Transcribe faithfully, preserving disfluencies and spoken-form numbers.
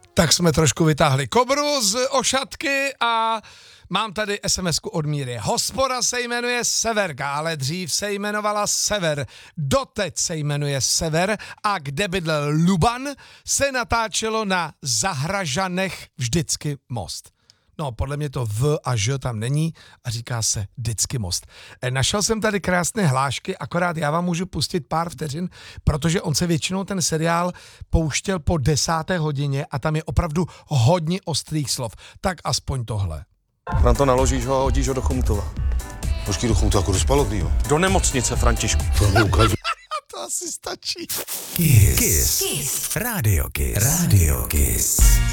Tak jsme trošku vytáhli kobru z ošatky a mám tady es em esku od Míry. Hospoda se jmenuje Severka, ale dřív se jmenovala Sever. Doteď se jmenuje Sever a kde bydlel Luban, se natáčelo na Zahražanech vždycky most. No, podle mě to V a Ž tam není a říká se vždycky most. E, našel jsem tady krásné hlášky, akorát já vám můžu pustit pár vteřin, protože on se většinou ten seriál pouštěl po desáté hodině a tam je opravdu hodně ostrých slov. Tak aspoň tohle. Na to naložíš ho a hodíš ho do Chomutova. Počkej, do Chomutova jako do spalovnýho. Do nemocnice, Františku. To mi ukážu. To asi stačí. Kiss. Kiss. Kiss. Radio Kiss. Radio Kiss.